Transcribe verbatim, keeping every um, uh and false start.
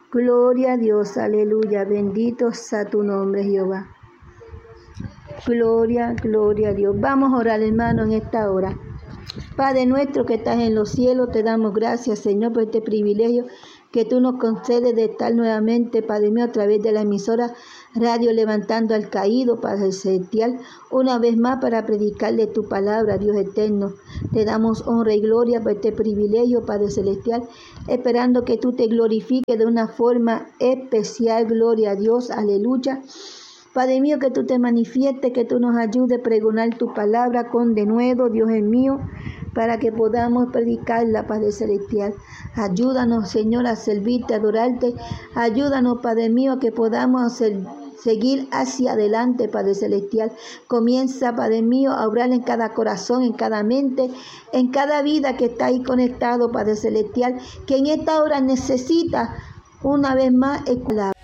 Gloria a Dios, aleluya, bendito sea tu nombre, Jehová. Gloria, gloria a Dios. Vamos a orar, hermano, en esta hora. Padre nuestro que estás en los cielos, te damos gracias, Señor, por este privilegio que tú nos concedes de estar nuevamente, Padre mío, a través de la emisora Radio Levantando al Caído, Padre Celestial, una vez más para predicarle tu palabra, Dios eterno. Te damos honra y gloria por este privilegio, Padre Celestial, esperando que tú te glorifiques de una forma especial. Gloria a Dios, aleluya. Padre mío, que tú te manifiestes, que tú nos ayudes a pregonar tu palabra con denuedo, Dios es mío, para que podamos predicarla, Padre Celestial. Ayúdanos, Señor, a servirte, a adorarte. Ayúdanos, Padre mío, a que podamos hacer, seguir hacia adelante, Padre Celestial. Comienza, Padre mío, a obrar en cada corazón, en cada mente, en cada vida que está ahí conectado, Padre Celestial, que en esta hora necesita una vez más escuchar.